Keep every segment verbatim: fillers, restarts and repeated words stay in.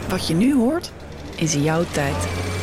Wat je nu hoort, is jouw tijd.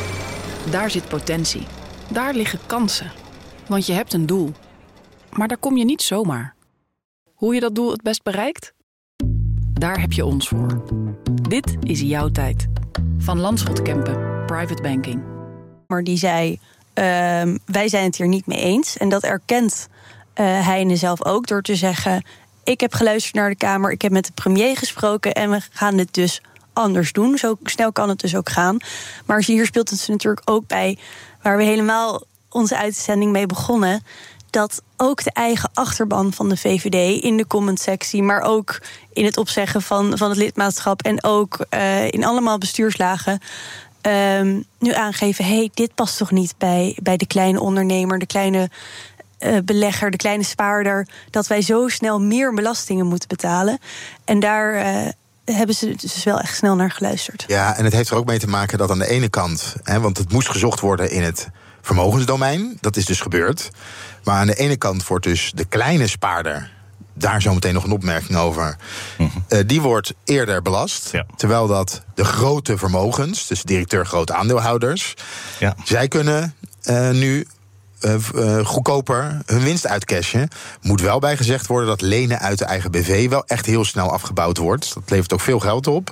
Daar zit potentie. Daar liggen kansen. Want je hebt een doel. Maar daar kom je niet zomaar. Hoe je dat doel het best bereikt? Daar heb je ons voor. Dit is jouw tijd. Van Landschot Kempen, Private Banking. Maar die zei, uh, wij zijn het hier niet mee eens. En dat erkent uh, Heine zelf ook door te zeggen, ik heb geluisterd naar de Kamer, ik heb met de premier gesproken en we gaan dit dus anders doen. Zo snel kan het dus ook gaan. Maar hier speelt het natuurlijk ook bij, waar we helemaal onze uitzending mee begonnen, dat ook de eigen achterban van de V V D in de commentsectie, maar ook in het opzeggen van, van het lidmaatschap en ook uh, in allemaal bestuurslagen um, nu aangeven, hé, hey, dit past toch niet bij, bij de kleine ondernemer, de kleine uh, belegger, de kleine spaarder, dat wij zo snel meer belastingen moeten betalen. En daar uh, hebben ze dus wel echt snel naar geluisterd. Ja, en het heeft er ook mee te maken dat aan de ene kant, hè, want het moest gezocht worden in het vermogensdomein, dat is dus gebeurd. Maar aan de ene kant wordt dus de kleine spaarder, daar zometeen nog een opmerking over, mm-hmm. uh, die wordt eerder belast. Ja. Terwijl dat de grote vermogens, dus directeur grote aandeelhouders, ja. zij kunnen uh, nu uh, uh, goedkoper hun winst uitcashen. Moet wel bij gezegd worden dat lenen uit de eigen B V wel echt heel snel afgebouwd wordt. Dat levert ook veel geld op.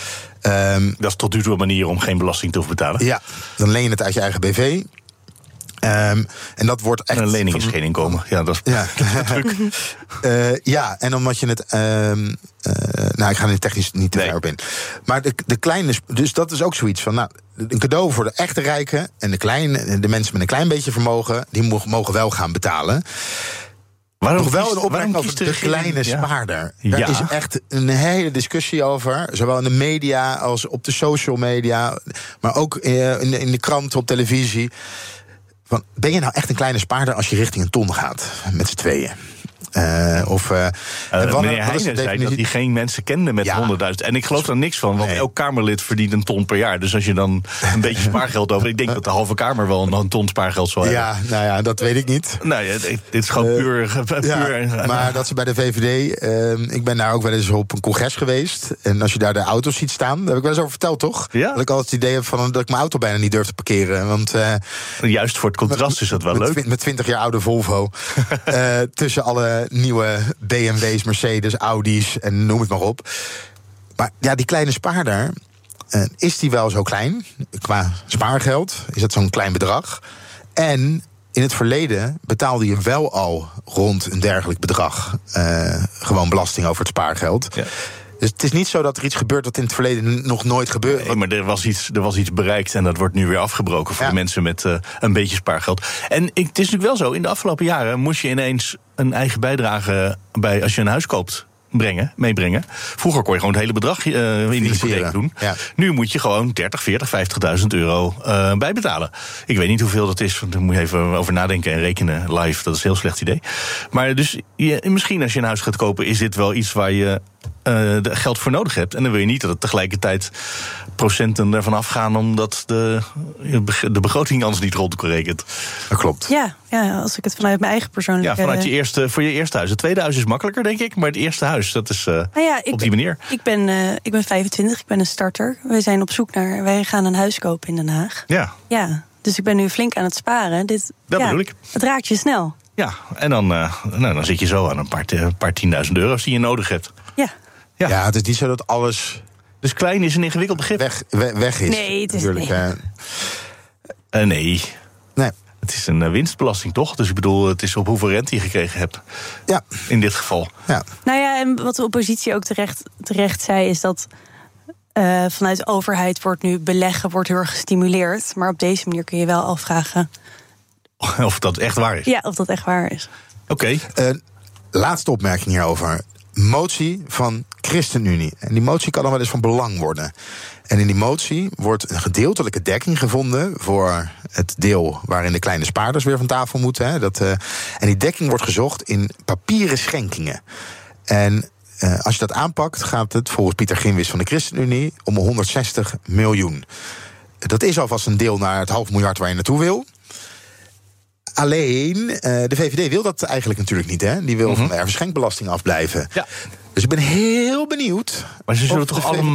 Um, dat is tot nu toe een manier om geen belasting te hoeven betalen. Ja, dan leen je het uit je eigen B V. Um, en dat wordt echt. En een lening is geen inkomen. Ja, dat is, ja. dat is uh, ja, en omdat je het. Um, uh, nou, ik ga er technisch niet te ver nee. op in. Maar de, de kleine. Dus dat is ook zoiets van. Nou, een cadeau voor de echte rijken. En de, kleine, de mensen met een klein beetje vermogen. Die mogen wel gaan betalen. Waarom Nog wel kiest, een opmerking over de, de kleine ja. spaarder. Daar ja. is echt een hele discussie over. Zowel in de media als op de social media. Maar ook in de, in de krant, op televisie. Van, ben je nou echt een kleine spaarder als je richting een ton gaat? Met z'n tweeën. Uh, of, uh, uh, wat, meneer Heijnen zei dat hij geen mensen kende met ja. honderdduizend. En ik geloof daar niks van, want nee. elk Kamerlid verdient een ton per jaar. Dus als je dan een beetje spaargeld over... Ik denk dat de halve Kamer wel een ton spaargeld zal hebben. Ja, nou ja, dat weet ik niet. Nou ja, dit is gewoon uh, puur... puur ja, maar dat ze bij de V V D... Uh, ik ben daar ook wel eens op een congres geweest. En als je daar de auto's ziet staan... Daar heb ik wel eens over verteld, toch? Ja? Dat ik altijd het idee heb van dat ik mijn auto bijna niet durf te parkeren. Want, uh, juist voor het contrast met, is dat wel met, leuk. Met twintig jaar oude Volvo. uh, tussen alle nieuwe B M W's, Mercedes, Audi's en noem het maar op. Maar ja, die kleine spaarder, uh, is die wel zo klein? Qua spaargeld is dat zo'n klein bedrag. En in het verleden betaalde je wel al rond een dergelijk bedrag uh, gewoon belasting over het spaargeld. Ja. Dus het is niet zo dat er iets gebeurt wat in het verleden nog nooit gebeurde. Nee, maar er was iets, er was iets bereikt en dat wordt nu weer afgebroken voor ja. de mensen met uh, een beetje spaargeld. En ik, het is natuurlijk wel zo, in de afgelopen jaren moest je ineens een eigen bijdrage bij als je een huis koopt brengen, meebrengen. Vroeger kon je gewoon het hele bedrag uh, in die hypotheek doen. Ja. Nu moet je gewoon dertig, veertig, vijftigduizend euro uh, bijbetalen. Ik weet niet hoeveel dat is, want daar moet je even over nadenken en rekenen live. Dat is een heel slecht idee. Maar dus je, misschien als je een huis gaat kopen, is dit wel iets waar je uh, geld voor nodig hebt. En dan wil je niet dat het tegelijkertijd procenten ervan afgaan, omdat de, de begroting anders niet rond gerekend. Dat klopt. Ja, ja, als ik het vanuit mijn eigen persoonlijke... Ja, vanuit je eerste, voor je eerste huis. Het tweede huis is makkelijker, denk ik, maar het eerste huis, dat is uh, nou ja, ik, op die manier. Ik ben, uh, ik ben vijfentwintig, ik ben een starter. Wij zijn op zoek naar, wij gaan een huis kopen in Den Haag. Ja. Ja, dus ik ben nu flink aan het sparen. Dit, dat ja, bedoel ik. Het raakt je snel. Ja, en dan, uh, nou, dan zit je zo aan een paar, uh, paar tienduizend euro's die je nodig hebt. Ja. Ja, ja, het is niet zo dat alles... Dus klein is een ingewikkeld begrip. Weg, weg, weg is. Nee, het is natuurlijk. Nee. Uh, uh, nee. Nee. Het is een uh, winstbelasting, toch? Dus ik bedoel, het is op hoeveel rente je gekregen hebt. Ja. In dit geval. Ja. Nou ja, en wat de oppositie ook terecht, terecht zei, is dat uh, vanuit de overheid wordt nu beleggen wordt heel erg gestimuleerd. Maar op deze manier kun je wel afvragen of dat echt waar is. Ja, of dat echt waar is. Oké. Okay. Uh, laatste opmerking hierover. Motie van ChristenUnie. En die motie kan dan wel eens van belang worden. En in die motie wordt een gedeeltelijke dekking gevonden voor het deel waarin de kleine spaarders weer van tafel moeten. Hè. Dat, uh, en die dekking wordt gezocht in papieren schenkingen. En uh, als je dat aanpakt, gaat het volgens Pieter Grimwis van de ChristenUnie om honderdzestig miljoen. Dat is alvast een deel naar het half miljard waar je naartoe wil. Alleen, uh, de V V D wil dat eigenlijk natuurlijk niet, hè? Die wil mm-hmm. van de erfgeschenkbelasting afblijven. Ja. Dus ik ben heel benieuwd. Maar ze zullen toch allemaal